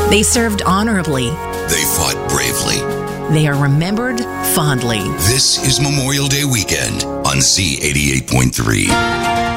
They served honorably. They fought bravely. They are remembered fondly. This is Memorial Day weekend on Z88.3.